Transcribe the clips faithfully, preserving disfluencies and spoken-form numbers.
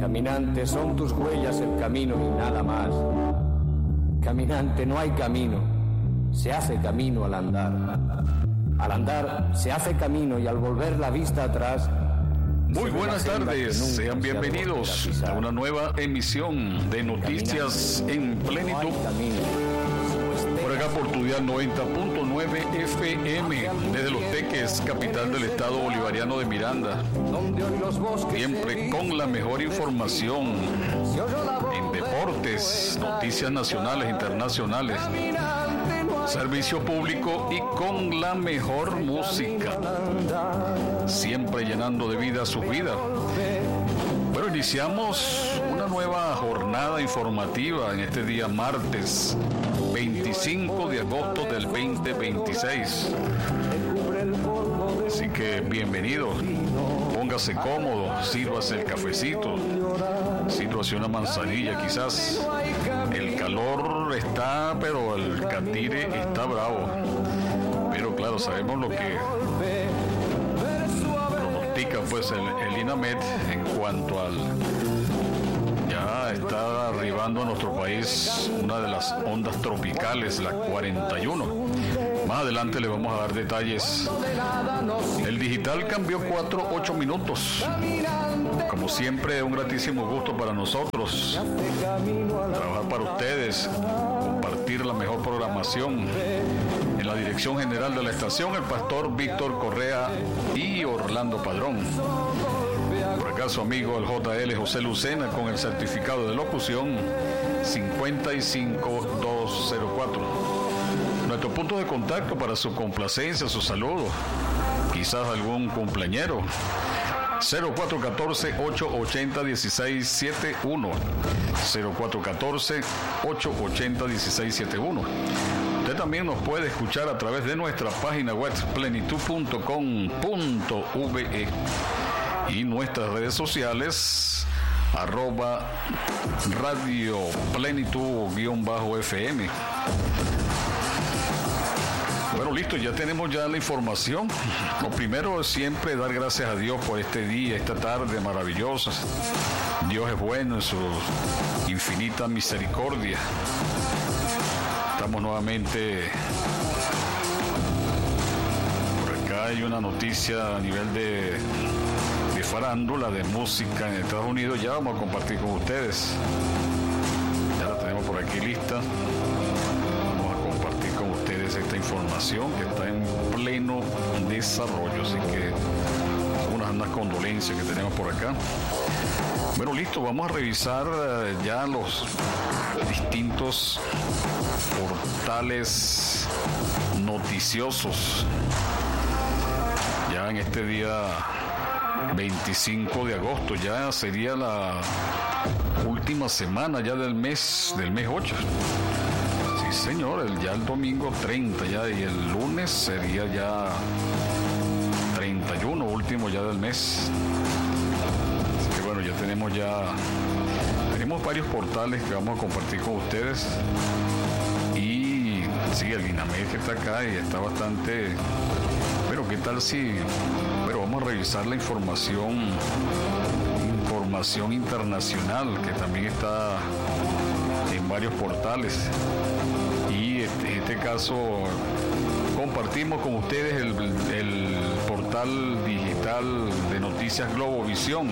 Caminante, son tus huellas el camino y nada más. Caminante, no hay camino, se hace camino al andar. Al andar se hace camino y al volver la vista atrás. Muy buenas tardes, sean bienvenidos a una nueva emisión de Noticias en Plenitud. Por acá por tu dial noventa punto nueve F M, desde Los Teques, capital del estado bolivariano de Miranda. Siempre con la mejor información en deportes, noticias nacionales, internacionales, servicio público y con la mejor música. Siempre llenando de vida su vida. Bueno, iniciamos una nueva jornada informativa en este día martes veinticinco de agosto del veinte veintiséis. Así que bienvenido, póngase cómodo, sírvase el cafecito, sírvase una manzanilla quizás. El calor está, pero el catire está bravo. Pero claro, sabemos lo que pronostica pues el, el INAMED en cuanto al... Ya está arribando a nuestro país una de las ondas tropicales, la cuarenta y uno. Más adelante le vamos a dar detalles. El digital cambió cuatro, ocho minutos. Como siempre, un gratísimo gusto para nosotros trabajar para ustedes, compartir la mejor programación. En la dirección general de la estación, el pastor Víctor Correa y Orlando Padrón. Por acá su amigo el J L José Lucena con el certificado de locución cinco cinco dos cero cuatro. Nuestro punto de contacto para su complacencia, su saludo, quizás algún cumpleañero, cero cuatro uno cuatro, ocho ocho cero, uno seis siete uno, cero cuatro uno cuatro, ocho ocho cero, uno seis siete uno. Usted también nos puede escuchar a través de nuestra página web plenitud punto com punto ve y nuestras redes sociales arroba radio plenitud guión bajo F M. Bueno, listo, ya tenemos ya la información. Lo primero es siempre dar gracias a Dios por este día, esta tarde maravillosa. Dios es bueno en su infinita misericordia. Estamos nuevamente... Por acá hay una noticia a nivel de, de farándula, de música en Estados Unidos. Ya vamos a compartir con ustedes. Ya la tenemos por aquí lista. Esta información que está en pleno desarrollo, así que unas, unas condolencias que tenemos por acá. Bueno, listo, vamos a revisar uh, ya los distintos portales noticiosos ya en este día veinticinco de agosto. Ya sería la última semana ya del mes del mes ocho. Señor, el, ya el domingo treinta ya y el lunes sería ya treinta y uno, último ya del mes. Así que bueno, ya tenemos ya tenemos varios portales que vamos a compartir con ustedes. Y sí, el INAMED que está acá y está bastante... Pero qué tal si... Pero vamos a revisar la información información internacional que también está en varios portales. Y en este caso compartimos con ustedes el, el portal digital de noticias Globovisión.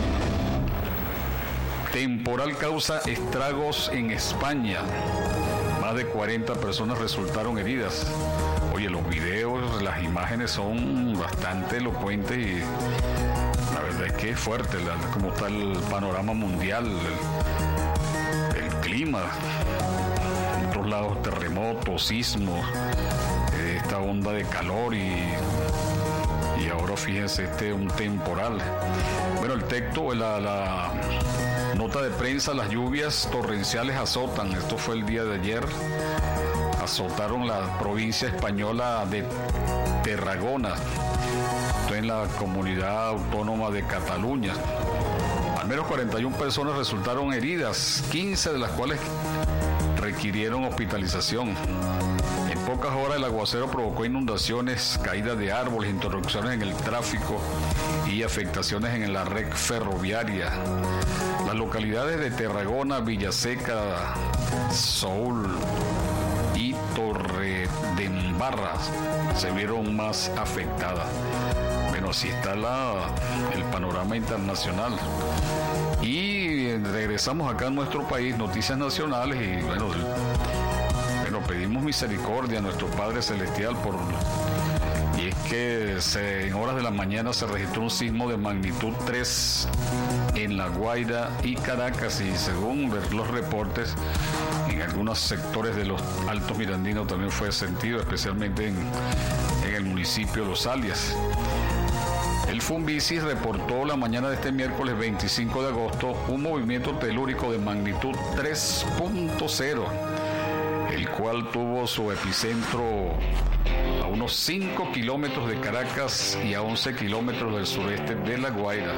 Temporal causa estragos en España. Más de cuarenta personas resultaron heridas. Oye, los videos, las imágenes son bastante elocuentes y la verdad es que es fuerte la, como está el panorama mundial, el, el clima. Otros lados terremotos, sismos, eh, esta onda de calor y, y ahora fíjense este un temporal. Bueno, el texto, la, la nota de prensa, las lluvias torrenciales azotan, esto fue el día de ayer, azotaron la provincia española de Tarragona, esto en la comunidad autónoma de Cataluña. Al menos cuarenta y una personas resultaron heridas, quince de las cuales requirieron hospitalización. En pocas horas el aguacero provocó inundaciones, caídas de árboles, interrupciones en el tráfico y afectaciones en la red ferroviaria. Las localidades de Tarragona, Villaseca, Soul y Torredembarra se vieron más afectadas. Bueno, así está la, el panorama internacional. Y regresamos acá a nuestro país, noticias nacionales, y bueno, bueno pedimos misericordia a nuestro Padre Celestial por... Y es que se, en horas de la mañana se registró un sismo de magnitud tres en La Guaira y Caracas, y según ver los reportes, en algunos sectores de los Altos Mirandinos también fue sentido, especialmente en, en el municipio de Los Alias. El Funvici reportó la mañana de este miércoles veinticinco de agosto un movimiento telúrico de magnitud tres punto cero, el cual tuvo su epicentro a unos cinco kilómetros de Caracas y a once kilómetros del sureste de La Guaira.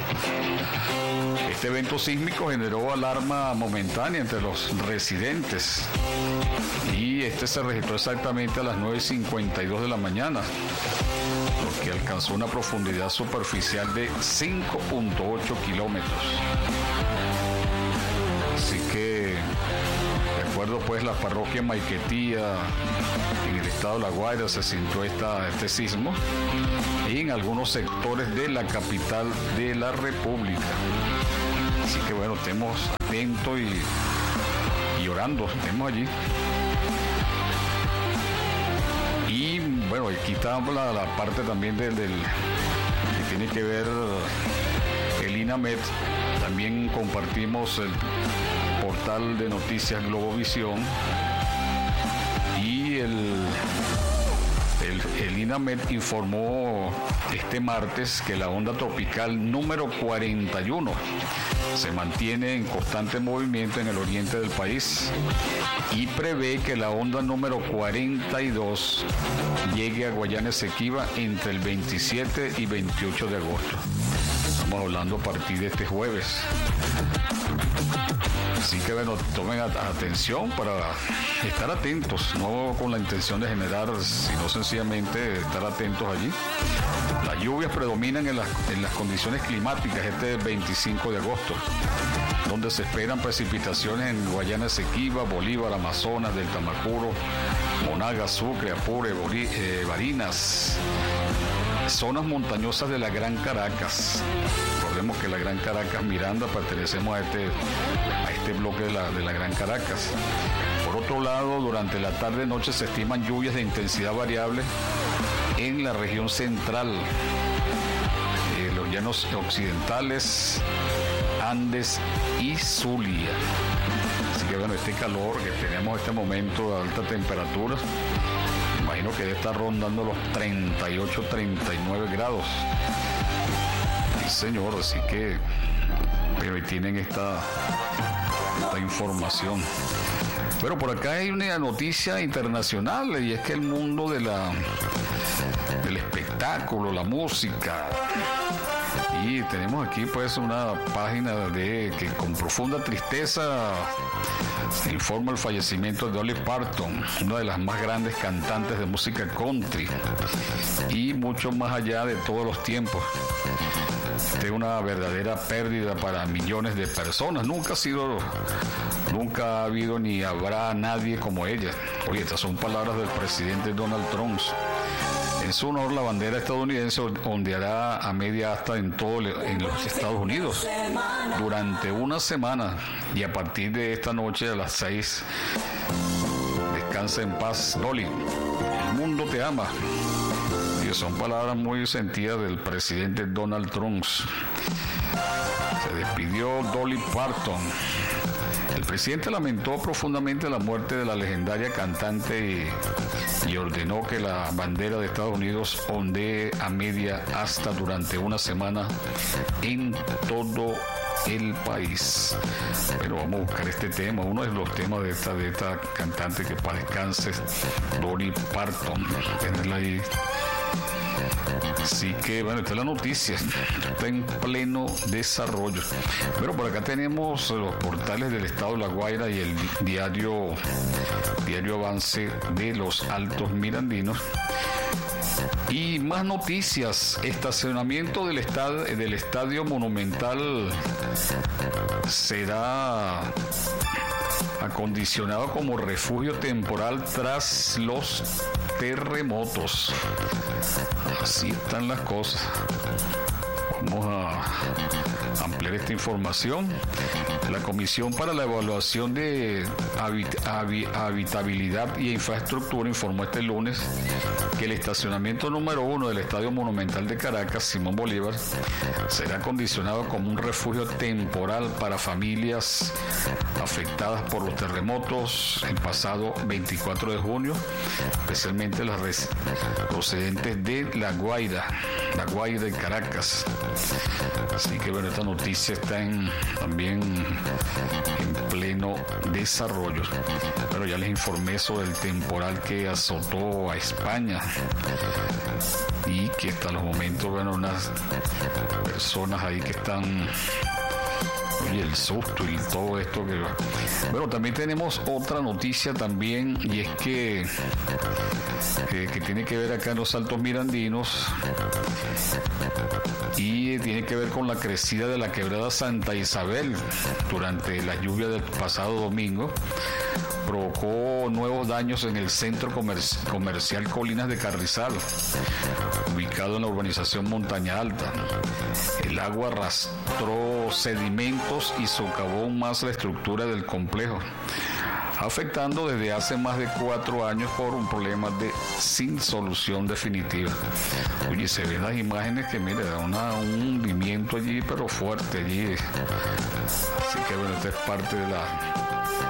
Este evento sísmico generó alarma momentánea entre los residentes y este se registró exactamente a las nueve y cincuenta y dos de la mañana, lo que alcanzó una profundidad superficial de cinco punto ocho kilómetros. Así que, de acuerdo pues la parroquia Maiquetía, en el estado de La Guaira se sintió esta, este sismo, y en algunos sectores de la capital de la República. Así que bueno, estemos atentos y, y orando, estemos allí. Y bueno, aquí está la, la parte también del, del que tiene que ver el INAMED. También compartimos el portal de noticias Globovisión y el, el, el INAMED informó este martes que la onda tropical número cuarenta y uno se mantiene en constante movimiento en el oriente del país y prevé que la onda número cuarenta y dos llegue a Guayana Esequiba entre el veintisiete y veintiocho de agosto. Estamos hablando a partir de este jueves. Así que bueno, tomen atención para estar atentos, no con la intención de generar, sino sencillamente estar atentos allí. Las lluvias predominan en las, en las condiciones climáticas este veinticinco de agosto, donde se esperan precipitaciones en Guayana Esequiba, Bolívar, Amazonas, del Tamacuro, Monagas, Sucre, Apure, Bori, eh, Barinas, zonas montañosas de la Gran Caracas. Recordemos que la Gran Caracas, Miranda, pertenecemos a este, a este bloque de la, de la Gran Caracas. Por otro lado, durante la tarde-noche se estiman lluvias de intensidad variable en la región central, eh, los llanos occidentales, Andes y Zulia. Así que bueno, este calor que tenemos en este momento de alta temperatura, imagino que debe estar rondando los treinta y ocho, treinta y nueve grados. Sí, señor, así que pero ahí tienen esta, esta información. Pero por acá hay una noticia internacional, y es que el mundo de la del espectáculo, la música, y tenemos aquí pues una página de que con profunda tristeza se informa el fallecimiento de Dolly Parton, una de las más grandes cantantes de música country y mucho más allá de todos los tiempos. Esta es una verdadera pérdida para millones de personas. Nunca ha sido, nunca ha habido ni habrá nadie como ella. Oye, estas son palabras del presidente Donald Trump. En su honor, la bandera estadounidense ondeará a media asta en todo en los Estados Unidos durante una semana, y a partir de esta noche a las seis, descansa en paz, Dolly. El mundo te ama. Y son palabras muy sentidas del presidente Donald Trump. Se despidió Dolly Parton. El presidente lamentó profundamente la muerte de la legendaria cantante y, y ordenó que la bandera de Estados Unidos ondee a media asta durante una semana en todo el país. Pero vamos a buscar este tema, uno de los temas de esta, de esta cantante que para descanse, Dolly Parton. Tenerla ahí Así que, bueno, esta es la noticia, está en pleno desarrollo. Pero por acá tenemos los portales del Estado de La Guaira y el diario, diario Avance de los Altos Mirandinos. Y más noticias. Estacionamiento del estadio, del estadio Monumental será acondicionado como refugio temporal tras los terremotos. Así están las cosas. Vamos a ampliar esta información. La Comisión para la Evaluación de Habit- Habi- Habitabilidad y Infraestructura informó este lunes que el estacionamiento número uno del Estadio Monumental de Caracas, Simón Bolívar, será acondicionado como un refugio temporal para familias afectadas por los terremotos el pasado veinticuatro de junio, especialmente las res- procedentes de La Guaira, La Guaira y Caracas. Así que bueno, esta noticia está en, también en pleno desarrollo. Pero ya les informé sobre el temporal que azotó a España y que hasta los momentos, bueno, unas personas ahí que están... Oye, el susto y todo esto que... Bueno, también tenemos otra noticia también, y es que, que, que tiene que ver acá en los Altos Mirandinos, y tiene que ver con la crecida de la quebrada Santa Isabel durante la lluvia del pasado domingo. Provocó nuevos daños en el centro comer- comercial Colinas de Carrizal, ubicado en la urbanización Montaña Alta. El agua arrastró sedimentos y socavó aún más la estructura del complejo, afectando desde hace más de cuatro años por un problema de sin solución definitiva. Oye, se ven las imágenes que, mire, da una, un hundimiento allí, pero fuerte allí. Así que bueno, esta es parte de la